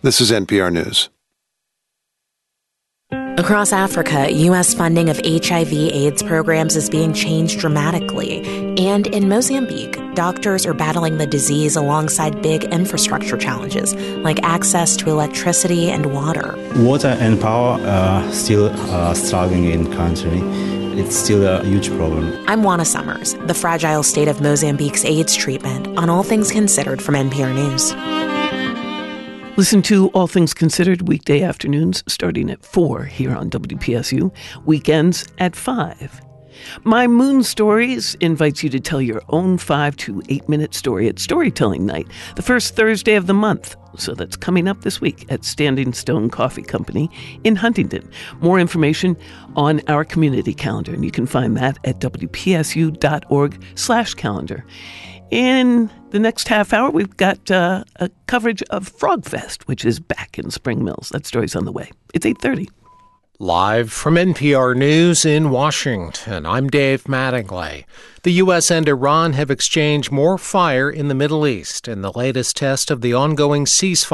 This is NPR News. Across Africa, U.S. funding of HIV/AIDS programs is being changed dramatically. And in Mozambique, doctors are battling the disease alongside big infrastructure challenges, like access to electricity and water. Water and power are still struggling in the country. It's still a huge problem. I'm Juana Summers, the fragile state of Mozambique's AIDS treatment, on All Things Considered from NPR News. Listen to All Things Considered weekday afternoons starting at 4 here on WPSU, weekends at 5. My Moon Stories invites you to tell your own 5 to 8 minute story at Storytelling Night, the first Thursday of the month. So that's coming up this week at Standing Stone Coffee Company in Huntington. More information on our community calendar, and you can find that at wpsu.org/calendar. In the next half hour, we've got a coverage of Frog Fest, which is back in Spring Mills. That story's on the way. It's 8:30. Live from NPR News in Washington, I'm Dave Mattingly. The U.S. and Iran have exchanged more fire in the Middle East in the latest test of the ongoing ceasefire.